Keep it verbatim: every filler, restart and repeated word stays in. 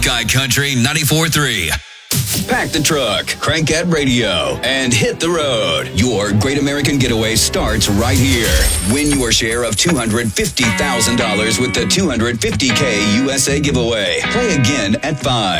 Buckeye Country ninety-four point three. Pack the truck, crank that radio, and hit the road. Your Great American Getaway starts right here. Win your share of two hundred fifty thousand dollars with the two hundred fifty K U S A giveaway. Play again at five.